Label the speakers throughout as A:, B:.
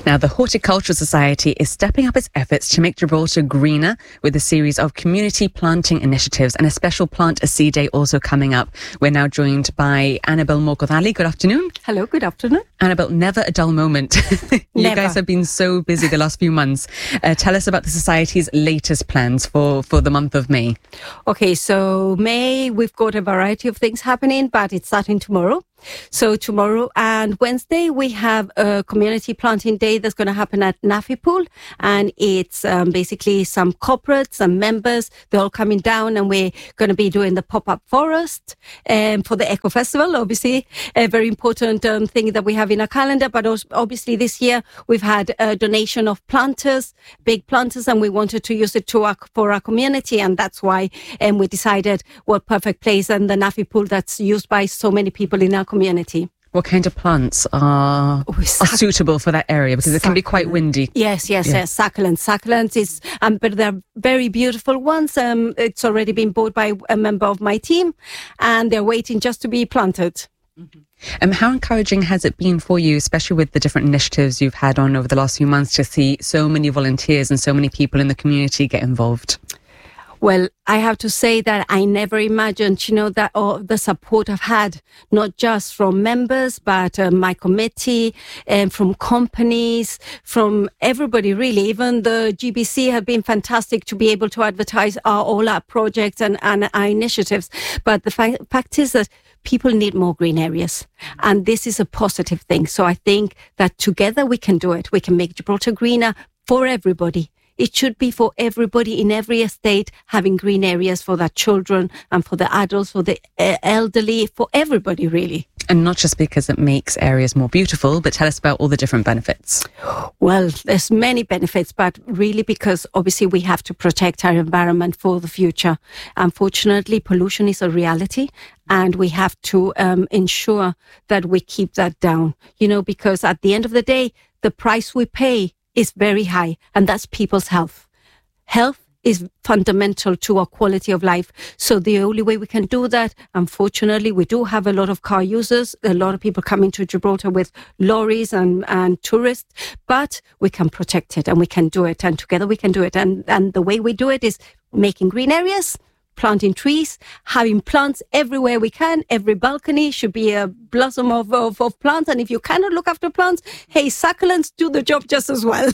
A: Now, the Horticultural Society is stepping up its efforts to make Gibraltar greener with a series of community planting initiatives and a special Plant a Seed Day also coming up. We're now joined by Annabelle Morgothali. Good afternoon.
B: Hello, good afternoon.
A: Annabelle, never a dull moment. You guys have been so busy the last few months. Tell us about the Society's latest plans for the month of May.
B: Okay, so May, we've got a variety of things happening, but it's starting tomorrow. So tomorrow and Wednesday, we have a community planting day that's going to happen at Nafi Pool. And it's basically some corporates, some members, they're all coming down, and we're going to be doing the pop-up forest for the Eco Festival, obviously, a very important thing that we have in our calendar. But also, obviously this year, we've had a donation of planters, big planters, and we wanted to use it for our community. And that's why we decided what perfect place, and the Nafi Pool that's used by so many people in our community.
A: What kind of plants are suitable for that area? Because it can be quite windy.
B: Yes. Succulents is, but they're very beautiful ones. It's already been bought by a member of my team, and they're waiting just to be planted.
A: Mm-hmm. How encouraging has it been for you, especially with the different initiatives you've had on over the last few months, to see so many volunteers and so many people in the community get involved?
B: Well, I have to say that I never imagined, that all the support I've had, not just from members, but my committee, and from companies, from everybody really. Even the GBC have been fantastic to be able to advertise all our projects and our initiatives. But the fact is that people need more green areas, and this is a positive thing. So I think that together we can do it. We can make Gibraltar greener for everybody. It should be for everybody in every estate, having green areas for their children and for the adults, for the elderly, for everybody, really.
A: And not just because it makes areas more beautiful, but tell us about all the different benefits.
B: Well, there's many benefits, but really because obviously we have to protect our environment for the future. Unfortunately, pollution is a reality, and we have to ensure that we keep that down, because at the end of the day, the price we pay is very high, and that's people's health. Health is fundamental to our quality of life. So the only way we can do that, unfortunately, we do have a lot of car users, a lot of people coming to Gibraltar with lorries and tourists, but we can protect it and we can do it, and together we can do it. And the way we do it is making green areas, planting trees, having plants everywhere we can. Every balcony should be a blossom of plants. And if you cannot look after plants, hey, succulents do the job just as well.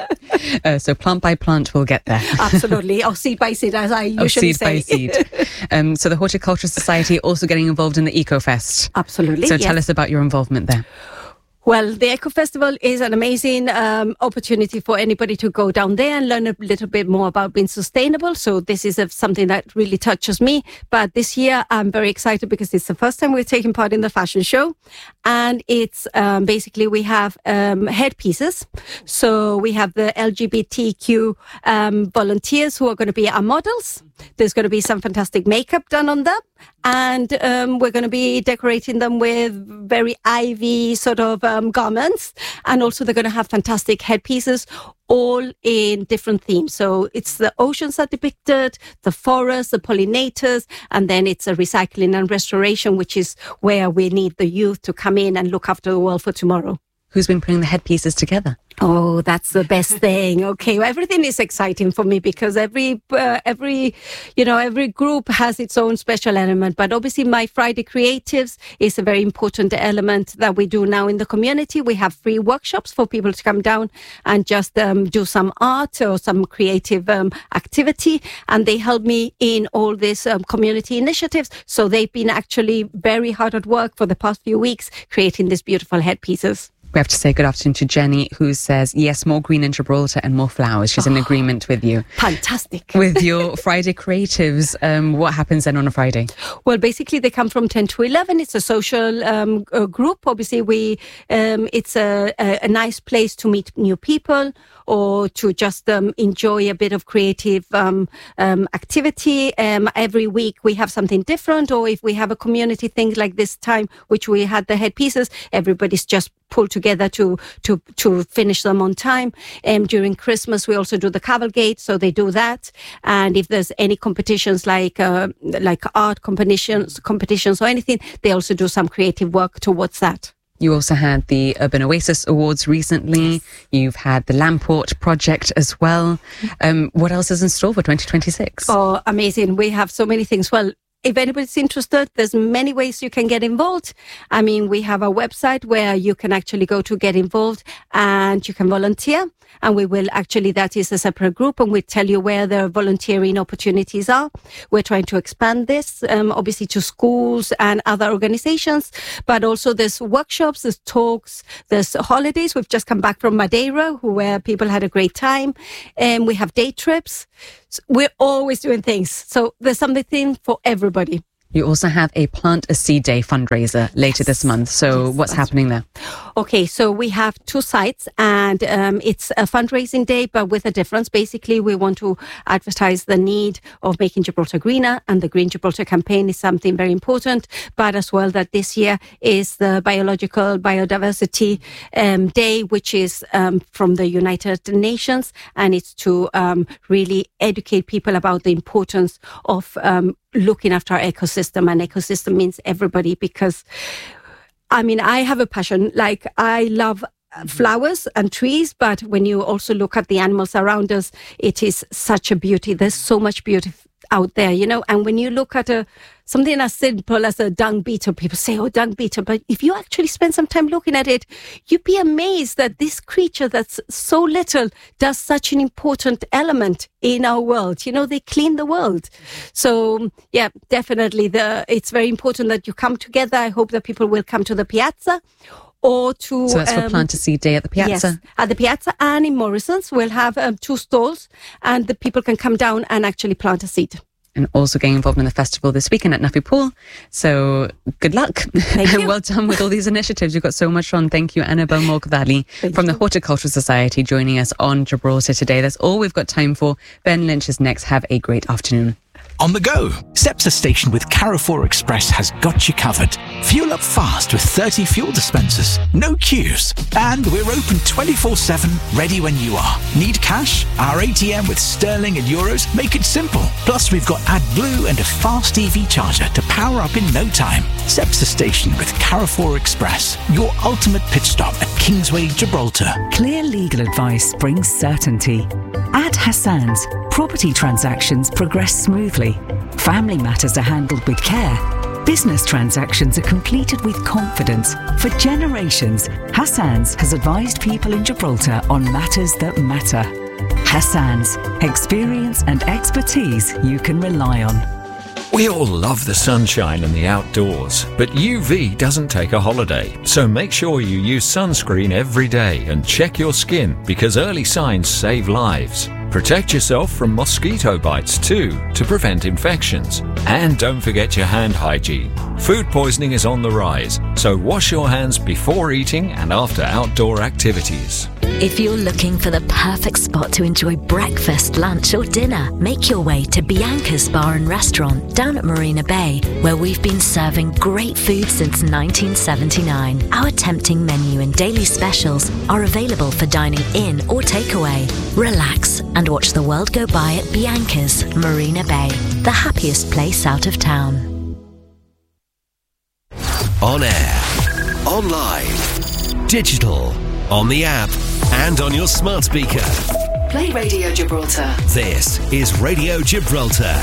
A: So plant by plant, we'll get there.
B: Absolutely. Or seed by seed, as I usually say.
A: Seed by seed. So the Horticultural Society also getting involved in the EcoFest.
B: Absolutely.
A: So tell us about your involvement there.
B: Well, the Eco Festival is an amazing opportunity for anybody to go down there and learn a little bit more about being sustainable. So this is something that really touches me. But this year, I'm very excited because it's the first time we're taking part in the fashion show. And it's basically we have headpieces. So we have the LGBTQ volunteers who are going to be our models. There's going to be some fantastic makeup done on them. And we're going to be decorating them with very ivy sort of garments. And also they're going to have fantastic headpieces, all in different themes. So it's the oceans are depicted, the forests, the pollinators, and then it's a recycling and restoration, which is where we need the youth to come in and look after the world for tomorrow.
A: Who's been putting the headpieces together?
B: Oh, that's the best thing. Okay, well, everything is exciting for me because every group has its own special element. But obviously, my Friday Creatives is a very important element that we do now in the community. We have free workshops for people to come down and just do some art or some creative activity, and they help me in all these community initiatives. So they've been actually very hard at work for the past few weeks creating these beautiful headpieces.
A: We have to say good afternoon to Jenny, who says, yes, more green in Gibraltar and more flowers. She's in agreement with you.
B: Fantastic.
A: With your Friday Creatives, what happens then on a Friday?
B: Well, basically, they come from 10 to 11. It's a social group. Obviously, it's a nice place to meet new people or to just enjoy a bit of creative activity. Every week, we have something different. Or if we have a community thing like this time, which we had the headpieces, everybody's just pulled together to finish them on time. During Christmas, we also do the cavalcade, so they do that. And if there's any competitions like art competitions or anything, they also do some creative work towards that.
A: You also had the Urban Oasis Awards recently. Yes. You've had the Lamport project as well. What else is in store for 2026?
B: Oh, amazing. We have so many things. Well, if anybody's interested, there's many ways you can get involved. I mean, we have a website where you can actually go to get involved and you can volunteer. And we will actually, that is a separate group, and we tell you where the volunteering opportunities are. We're trying to expand this, obviously to schools and other organizations, but also there's workshops, there's talks, there's holidays. We've just come back from Madeira, where people had a great time. And we have day trips. So we're always doing things. So there's something for everybody.
A: You also have a Plant a Seed Day fundraiser later this month. So what's happening there?
B: Okay, so we have two sites, and it's a fundraising day, but with a difference. Basically, we want to advertise the need of making Gibraltar greener, and the Green Gibraltar campaign is something very important, but as well that this year is the Biodiversity Day, which is from the United Nations, and it's to really educate people about the importance of looking after our ecosystem. And ecosystem means everybody, because I mean, I have a passion. Like, I love flowers and trees, but when you also look at the animals around us, it is such a beauty. There's so much beauty out there, you know. And when you look at something as simple as a dung beetle, people say, oh, dung beetle. But if you actually spend some time looking at it, you'd be amazed that this creature that's so little does such an important element in our world. You know, they clean the world. So, yeah, definitely it's very important that you come together. I hope that people will come to the piazza. So
A: that's for Plant a Seed Day at the piazza?
B: Yes, at the piazza and in Morrison's. We'll have 2 stalls, and the people can come down and actually plant a seed.
A: And also getting involved in the festival this weekend at Nuffy Pool. So good luck.
B: Thank you.
A: Well done with all these initiatives. You've got so much on. Thank you, Annabel Morkvali from the Horticultural Society, joining us on Gibraltar today. That's all we've got time for. Ben Lynch is next. Have a great afternoon.
C: On the go, Cepsa Station with Carrefour Express has got you covered. Fuel up fast with 30 fuel dispensers, no queues, and we're open 24/7, ready when you are. Need cash? Our ATM with sterling and euros make it simple. Plus, we've got AdBlue and a fast EV charger to power up in no time. Cepsa Station with Carrefour Express, your ultimate pit stop at Kingsway, Gibraltar.
D: Clear legal advice brings certainty. At Hassan's, property transactions progress smoothly. Family matters are handled with care. Business transactions are completed with confidence. For generations, Hassan's has advised people in Gibraltar on matters that matter. Hassan's, experience and expertise you can rely on.
E: We all love the sunshine and the outdoors, but UV doesn't take a holiday. So make sure you use sunscreen every day and check your skin, because early signs save lives. Protect yourself from mosquito bites too, to prevent infections. And don't forget your hand hygiene. Food poisoning is on the rise, so wash your hands before eating and after outdoor activities.
F: If you're looking for the perfect spot to enjoy breakfast, lunch or dinner, make your way to Bianca's Bar and Restaurant down at Marina Bay, where we've been serving great food since 1979. Our tempting menu and daily specials are available for dining in or takeaway. Relax and watch the world go by at Bianca's Marina Bay, the happiest place out of town.
G: On air, online, digital, on the app, and on your smart speaker.
H: Play Radio Gibraltar.
G: This is Radio Gibraltar.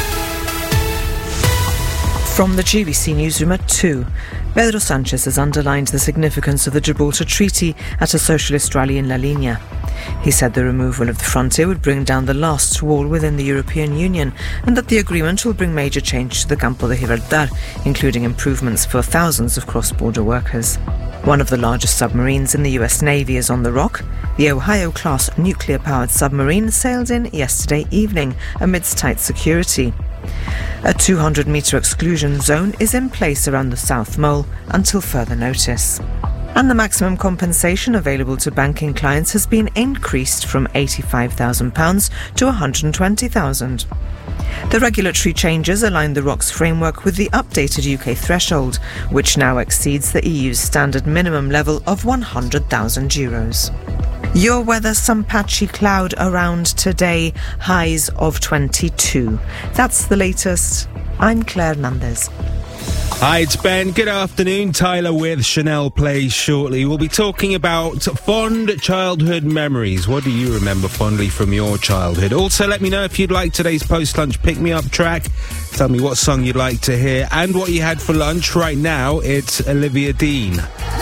I: From the GBC newsroom at 2, Pedro Sanchez has underlined the significance of the Gibraltar Treaty at a socialist rally in La Línea. He said the removal of the frontier would bring down the last wall within the European Union, and that the agreement will bring major change to the Campo de Gibraltar, including improvements for thousands of cross-border workers. One of the largest submarines in the US Navy is on the rock. The Ohio-class nuclear-powered submarine sailed in yesterday evening amidst tight security. A 200-metre exclusion zone is in place around the South Mole until further notice. And the maximum compensation available to banking clients has been increased from £85,000 to £120,000. The regulatory changes align the ROC's framework with the updated UK threshold, which now exceeds the EU's standard minimum level of €100,000. Your weather, some patchy cloud around today, highs of 22. That's the latest. I'm Claire Nandez.
J: Hi, it's Ben. Good afternoon. Tyler with Chanel plays shortly. We'll be talking about fond childhood memories. What do you remember fondly from your childhood? Also, let me know if you'd like today's post-lunch pick-me-up track. Tell me what song you'd like to hear and what you had for lunch. Right now, it's Olivia Dean.